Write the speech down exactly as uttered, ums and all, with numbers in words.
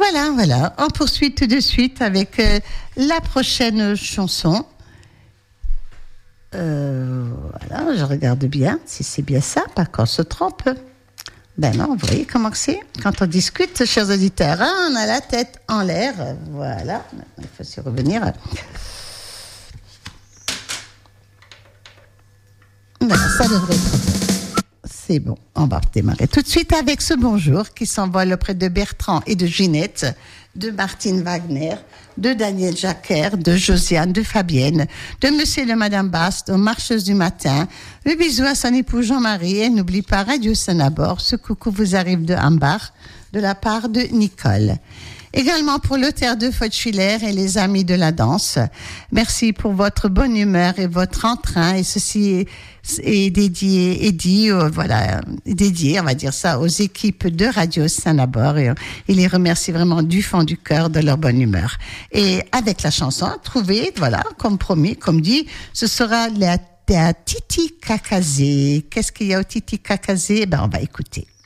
Voilà, voilà. On poursuit tout de suite avec euh, la prochaine chanson. Euh, voilà, je regarde bien si c'est bien ça, pas qu'on se trompe. Ben non, vous voyez comment c'est quand on discute, chers auditeurs, hein, on a la tête en l'air. Voilà, il faut s'y revenir. Voilà, ça devrait être bon. C'est bon, on va démarrer tout de suite avec ce bonjour qui s'envole auprès de Bertrand et de Ginette, de Martine Wagner, de Daniel Jacquer, de Josiane, de Fabienne, de Monsieur et de Madame Bast, aux marcheuses du matin. Le bisou à son époux Jean-Marie. Et n'oublie pas Radio Saint-Nabord. Ce coucou vous arrive de Hambar, de la part de Nicole. Également pour l'auteur de Fauchwiller et les amis de la danse. Merci pour votre bonne humeur et votre entrain. Et ceci est, est dédié, est dit, euh, voilà, dédié, on va dire ça, aux équipes de Radio Saint-Nabord. Et il les remercie vraiment du fond du cœur de leur bonne humeur. Et avec la chanson trouvée, voilà, comme promis, comme dit, ce sera la, la Titi Kakazé. Qu'est-ce qu'il y a au Titi Kakazé? Ben, on va écouter.